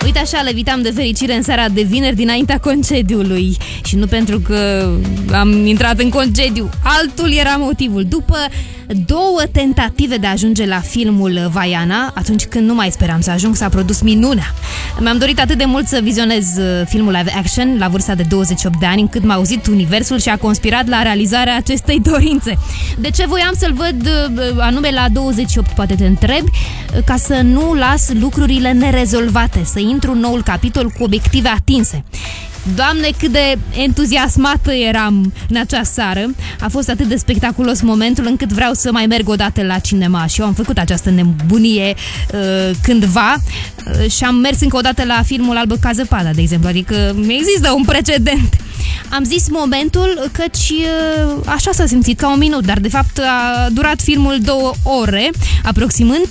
Uite așa, levitam de fericire în seara de vineri dinaintea concediului. Și nu pentru că am intrat în concediu, altul era motivul. După 2 tentative de a ajunge la filmul Vaiana, atunci când nu mai speram să ajung, s-a produs minunea. Mi-am dorit atât de mult să vizionez filmul live action la vârsta de 28 de ani, încât m-a auzit universul și a conspirat la realizarea acestei dorințe. De ce voiam să-l văd anume la 28, poate te întrebi? Ca să nu las lucrurile nerezolvate, să intru în noul capitol cu obiective atinse. Doamne, cât de entuziasmată eram în acea seară. A fost atât de spectaculos momentul încât vreau să mai merg o dată la cinema. Și eu am făcut această nebunie cândva și am mers încă o dată la filmul Albă ca zăpada, de exemplu. Adică există un precedent. Am zis momentul căci așa s-a simțit, ca 1 minut, dar de fapt a durat filmul 2 ore aproximând.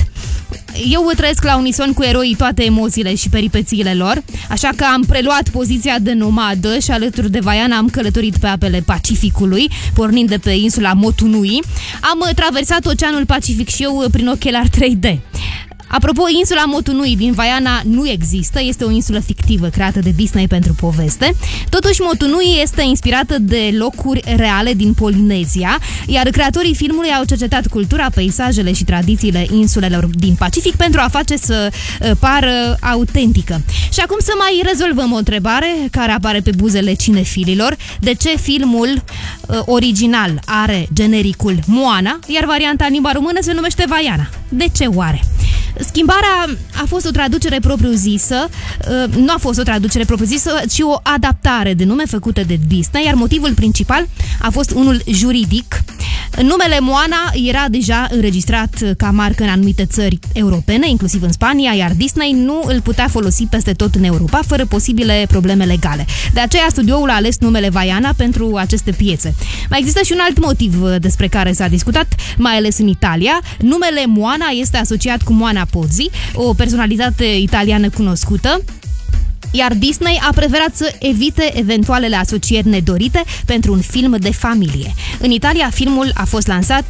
Eu trăiesc la unison cu eroii toate emoțiile și peripețiile lor, așa că am preluat poziția de nomadă și alături de Vaiana am călătorit pe apele Pacificului, pornind de pe insula Motunui. Am traversat Oceanul Pacific și eu prin ochelari 3D. Apropo, insula Motunui din Vaiana nu există, este o insulă fictivă creată de Disney pentru poveste. Totuși, Motunui este inspirată de locuri reale din Polinezia, iar creatorii filmului au cercetat cultura, peisajele și tradițiile insulelor din Pacific pentru a face să pară autentică. Și acum să mai rezolvăm o întrebare care apare pe buzele cinefililor. De ce filmul original are genericul Moana, iar varianta în limba română se numește Vaiana? De ce oare? Schimbarea a fost o traducere propriu-zisă, nu a fost o traducere propriu-zisă, ci o adaptare de nume făcută de Disney, iar motivul principal a fost unul juridic. Numele Moana era deja înregistrat ca marcă în anumite țări europene, inclusiv în Spania, iar Disney nu îl putea folosi peste tot în Europa, fără posibile probleme legale. De aceea studioul a ales numele Vaiana pentru aceste piețe. Mai există și un alt motiv despre care s-a discutat, mai ales în Italia. Numele Moana este asociat cu Moana Pozzi, o personalitate italiană cunoscută, iar Disney a preferat să evite eventualele asocieri nedorite pentru un film de familie. În Italia, filmul a fost lansat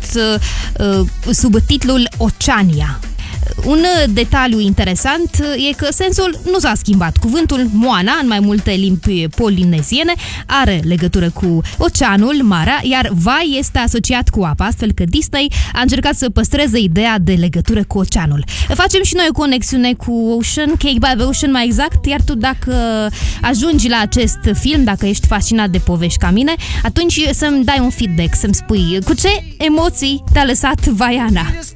sub titlul Oceania. Un detaliu interesant e că sensul nu s-a schimbat. Cuvântul Moana, în mai multe limbi polineziene, are legătură cu oceanul, marea, iar vai este asociat cu apa, astfel că Disney a încercat să păstreze ideea de legătură cu oceanul. Facem și noi o conexiune cu Ocean, Cake by the Ocean mai exact, iar tu dacă ajungi la acest film, dacă ești fascinat de povești ca mine, atunci să-mi dai un feedback, să-mi spui cu ce emoții te-a lăsat Vaiana.